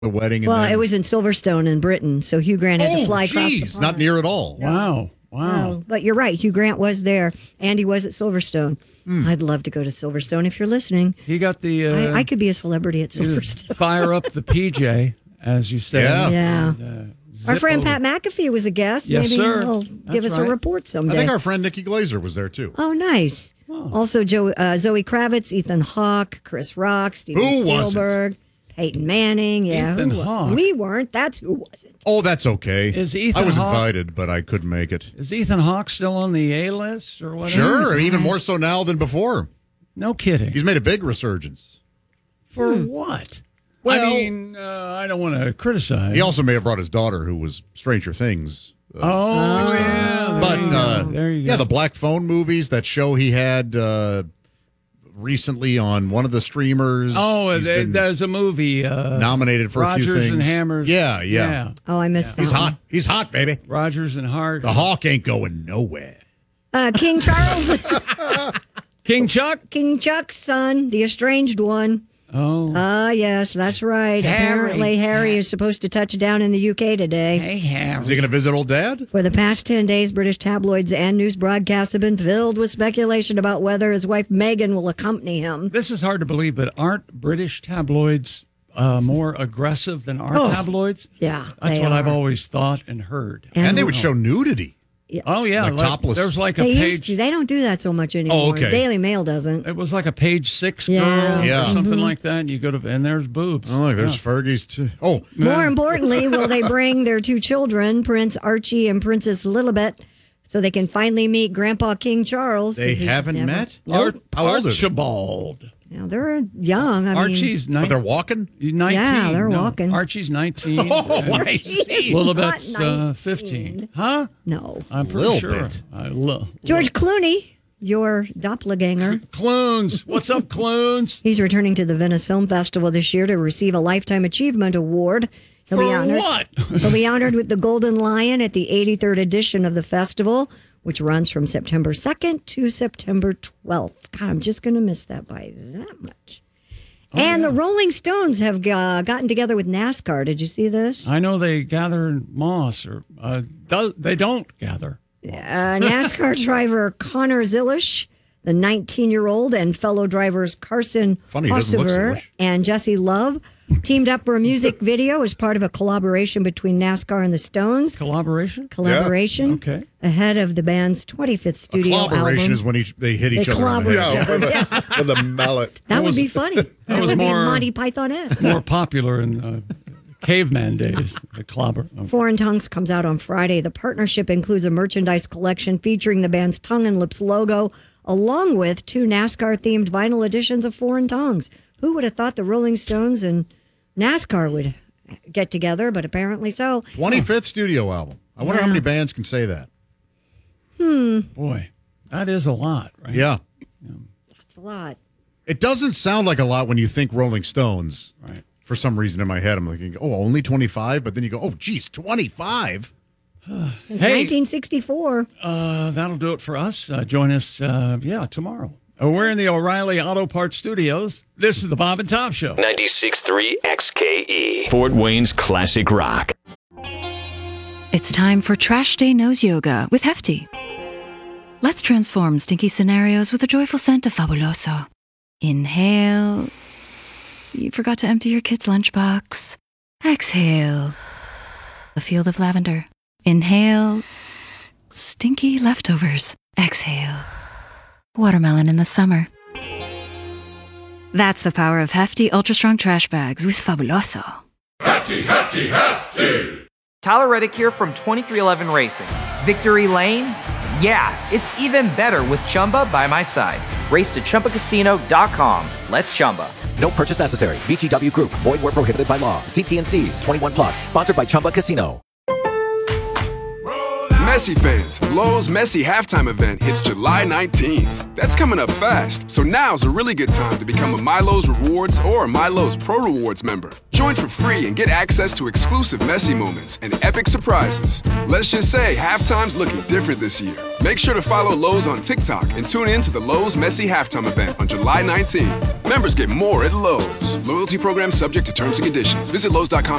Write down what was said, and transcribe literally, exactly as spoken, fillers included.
the wedding. And well, then... it was in Silverstone in Britain, so Hugh Grant had oh, to fly across the geez, pond. not near at all. Wow. Wow. Oh, but you're right. Hugh Grant was there, and he was at Silverstone. Mm. I'd love to go to Silverstone if you're listening. He got the... Uh, I, I could be a celebrity at Silverstone. Fire up the P J, as you said. Yeah. Yeah. And, uh, our friend over. Pat McAfee was a guest. Yes, Maybe sir. he'll That's give us right. a report someday. I think our friend Nikki Glazer was there, too. Oh, nice. Oh. Also, Joe, uh, Zoe Kravitz, Ethan Hawke, Chris Rock, Steven Who Spielberg, wasn't? Peyton Manning. Yeah, Ethan who, Hawke. We weren't. That's who wasn't. Oh, that's okay. Is Ethan I was Hawke- invited, but I couldn't make it. Is Ethan Hawke still on the A-list or whatever? Sure, even more so now than before. No kidding. He's made a big resurgence. For what? Well- I mean, uh, I don't want to criticize. He also may have brought his daughter, who was Stranger Things. Uh, Oh, yeah. but there you uh, go. There you yeah, go. the Black Phone movies, that show he had uh, recently on one of the streamers. Oh, He's there- been there's a movie. Uh, nominated for a few Rogers things. and Hammers. Yeah, yeah. Oh, I missed that. He's one. hot. He's hot, baby. Rogers and Hart. The Hawk ain't going nowhere. Uh, King Charles was King Chuck. King Chuck's son, the estranged one. Oh. Ah, yes, that's right. Harry. Apparently, Harry is supposed to touch down in the U K today. Hey, Harry. Is he going to visit old dad? For the past ten days, British tabloids and news broadcasts have been filled with speculation about whether his wife Meghan will accompany him. This is hard to believe, but aren't British tabloids uh, more aggressive than our Oh, tabloids? Yeah, That's they what I've are. always thought and heard. And they would show nudity. Oh, yeah. Like topless. There's like a They page. used to. They don't do that so much anymore. Oh, okay. Daily Mail doesn't. It was like a page six Yeah. girl Yeah. or something Mm-hmm. like that. And you go to, and there's boobs. Oh, look, there's Yeah. Fergie's too. Oh, More importantly, will they bring their two children, Prince Archie and Princess Lilibet, so they can finally meet Grandpa King Charles? they 'cause he's haven't never- met? Art, How old are they? Archibald. Now, they're young. I Archie's But nine, they're walking? nineteen. Yeah, they're No, walking. Archie's nineteen. Oh, and I see. Lilibet's Not uh, nineteen. fifteen. Huh? mean, no. I'm pretty Lil sure. bit. I lo- George Clooney, your doppelganger. Clunes. What's up, Clunes? He's returning to the Venice Film Festival this year to receive a Lifetime Achievement Award. He'll For be honored. what? He'll be honored with the Golden Lion at the eighty-third edition of the festival, which runs from September second to September twelfth. God, I'm just going to miss that by that much. Oh, and the Rolling Stones have uh, gotten together with NASCAR. Did you see this? I know they gather moss, or uh, do, they don't gather. Uh, NASCAR driver Connor Zilisch, the nineteen-year-old, and fellow drivers Carson Funny, he doesn't look Hocevar Zilisch. and Jesse Love teamed up for a music video as part of a collaboration between NASCAR and the Stones. Collaboration? Collaboration Okay. ahead of the band's twenty-fifth studio Collaboration album. is when each, they hit They each other on the clobber head. each other. Yeah. With a mallet. That, would was- be funny. That, was would more- be Monty Python-esque. More popular in uh, caveman days. The clobber. Oh. Foreign Tongues comes out on Friday. The partnership includes a merchandise collection featuring the band's Tongue and Lips logo, along with two NASCAR-themed vinyl editions of Foreign Tongues. Who would have thought the Rolling Stones and NASCAR would get together, but apparently so. twenty-fifth studio album. I wonder how many bands can say that. Boy, that is a lot, right? Yeah. That's a lot. It doesn't sound like a lot when you think Rolling Stones. Right. For some reason in my head, I'm thinking, oh, only twenty-five? But then you go, oh, geez, twenty-five? Since Hey. nineteen sixty-four. Uh, that'll do it for us. Uh, join us, uh, yeah, tomorrow. Uh, we're in the O'Reilly Auto Parts Studios. This is the Bob and Tom Show. ninety-six point three X K E, Fort Wayne's classic rock. It's time for Trash Day Nose Yoga with Hefty. Let's transform stinky scenarios with a joyful scent of Fabuloso. Inhale. You forgot to empty your kid's lunchbox. Exhale. A field of lavender. Inhale. Stinky leftovers. Exhale. Watermelon in the summer. That's the power of Hefty Ultra Strong Trash Bags with Fabuloso. Hefty, hefty, hefty. Tyler Reddick here from twenty-three eleven Racing. Victory Lane? Yeah, it's even better with Chumba by my side. Race to Chumba Casino dot com. Let's Chumba. No purchase necessary. V G W Group. Void where prohibited by law. See T N Cs. twenty-one plus. Sponsored by Chumba Casino. Messi fans, Lowe's Messi halftime event hits July nineteenth. That's coming up fast, so now's a really good time to become a MyLowe's Rewards or a MyLowe's Pro Rewards member. Join for free and get access to exclusive Messi moments and epic surprises. Let's just say halftime's looking different this year. Make sure to follow Lowe's on TikTok and tune in to the Lowe's Messi halftime event on July nineteenth. Members get more at Lowe's. Loyalty program subject to terms and conditions. Visit Lowe's dot com.